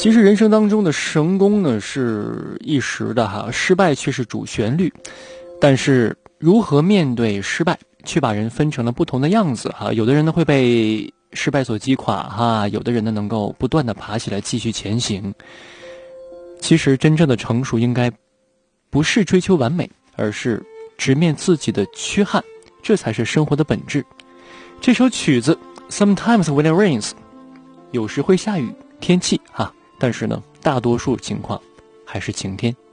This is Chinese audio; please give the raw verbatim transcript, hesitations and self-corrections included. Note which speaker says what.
Speaker 1: 其实人生当中的成功呢是一时的哈，失败却是主旋律。但是如何面对失败，却把人分成了不同的样子哈。有的人呢会被失败所击垮哈，有的人呢能够不断的爬起来继续前行。其实真正的成熟应该不是追求完美，而是直面自己的缺憾，这才是生活的本质。这首曲子 Sometimes when it rains， 有时会下雨天气哈，但是呢大多数情况还是晴天。